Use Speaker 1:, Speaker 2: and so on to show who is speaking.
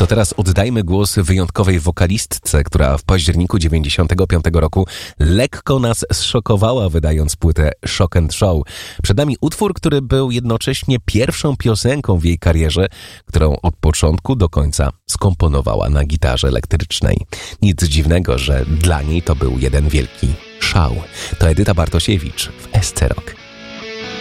Speaker 1: To teraz oddajmy głos wyjątkowej wokalistce, która w październiku 95 roku lekko nas zszokowała, wydając płytę Shock and Show. Przed nami utwór, który był jednocześnie pierwszą piosenką w jej karierze, którą od początku do końca skomponowała na gitarze elektrycznej. Nic dziwnego, że dla niej to był jeden wielki szał. To Edyta Bartosiewicz w SC Rock.